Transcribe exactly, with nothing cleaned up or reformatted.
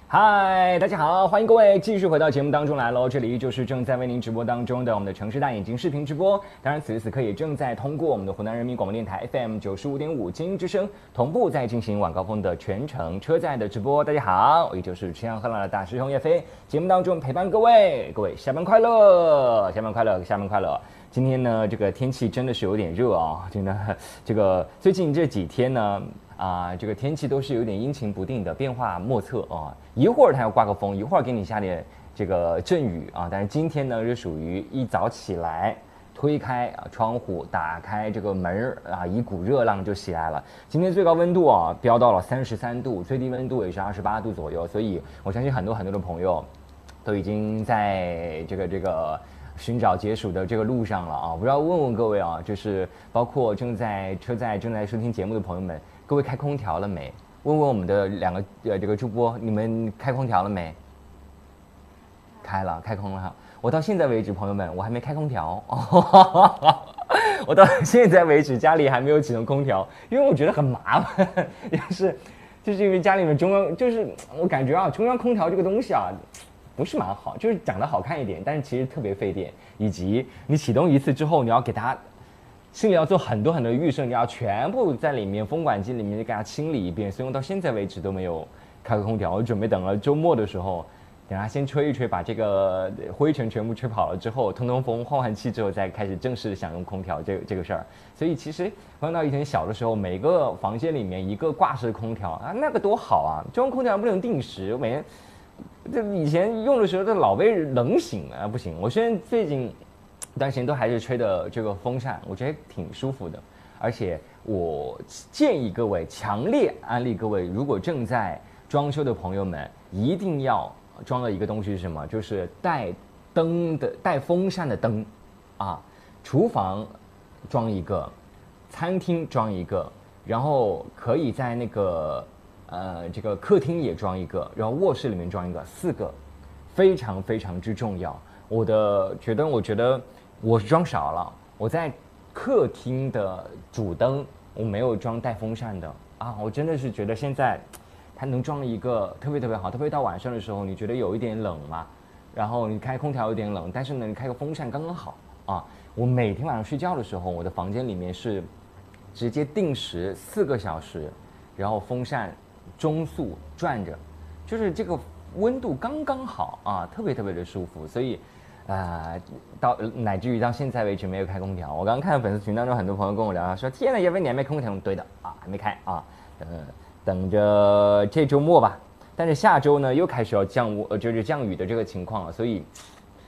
嗨，大家好，欢迎各位继续回到节目当中来喽。这里就是正在为您直播当中的我们的城市大眼睛视频直播。当然，此时此刻也正在通过我们的湖南人民广播电台 F M 九十五点五精英之声同步在进行晚高峰的全程车载的直播。大家好，我依旧是吃香喝辣的大师兄叶飞，节目当中陪伴各位，各位下班快乐，下班快乐，下班快乐。今天呢，这个天气真的是有点热啊，真的，这个最近这几天呢。啊，这个天气都是有点阴晴不定的，变化莫测啊。一会儿它要刮个风，一会儿给你下点这个阵雨啊。但是今天呢，是属于一早起来，推开啊窗户，打开这个门啊，一股热浪就起来了。今天最高温度啊，飙到了三十三度，最低温度也是二十八度左右。所以我相信很多很多的朋友都已经在这个这个。寻找解暑的这个路上了啊！不知道问问各位啊，就是包括正在车载正在收听节目的朋友们，各位开空调了没？问问我们的两个呃这个主播，你们开空调了没？开了，开空了。我到现在为止，朋友们，我还没开空调。我到现在为止家里还没有启动空调，因为我觉得很麻烦，也是就是因为家里面中央就是我感觉啊，中央空调这个东西啊。不是蛮好，就是长得好看一点，但是其实特别费电，以及你启动一次之后，你要给它心里要做很多很多预设，你要全部在里面风管机里面给它清理一遍，所以我到现在为止都没有开个空调。我准备等了周末的时候，等它先吹一吹，把这个灰尘全部吹跑了之后，通通风，换换气之后，再开始正式享用空调这个这个事儿。所以其实放到以前小的时候，每个房间里面一个挂式空调啊，那个多好啊！中央空调不能定时，每天。这以前用的时候，这老被冷醒啊，不行。我现在最近一段时间都还是吹的这个风扇，我觉得挺舒服的。而且我建议各位，强烈安利各位，如果正在装修的朋友们，一定要装了一个东西是什么？就是带灯的、带风扇的灯啊。厨房装一个，餐厅装一个，然后可以在那个。呃，这个客厅也装一个，然后卧室里面装一个，四个，非常非常之重要。我的觉得，我觉得我是装少了。我在客厅的主灯我没有装带风扇的啊，我真的是觉得现在它能装一个特别特别好，特别到晚上的时候，你觉得有一点冷嘛，然后你开空调有点冷，但是呢，你开个风扇刚刚好啊。我每天晚上睡觉的时候，我的房间里面是直接定时四个小时，然后风扇。中速转着，就是这个温度刚刚好啊，特别特别的舒服，所以，啊、呃，到乃至于到现在为止没有开空调。我刚刚看粉丝群当中很多朋友跟我聊，说天呐，叶飞你还没空调？对的啊，还没开啊，呃，等着这周末吧。但是下周呢又开始要降温，呃，就是降雨的这个情况了，所以